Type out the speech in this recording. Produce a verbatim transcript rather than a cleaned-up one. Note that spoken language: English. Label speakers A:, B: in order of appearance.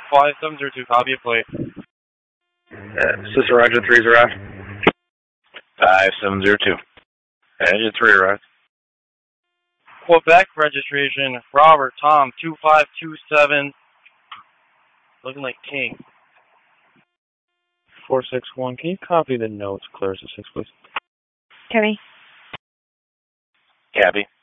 A: five seven zero two, copy a plate.
B: Uh, Sister Engine three's arrived.
C: five seven zero two.
B: Engine three arrived.
A: Quebec registration, Robert Tom two five two seven. Looking like King.
D: four six one, can you copy the notes, Clarissa six, please?
E: Copy.
C: Cabby.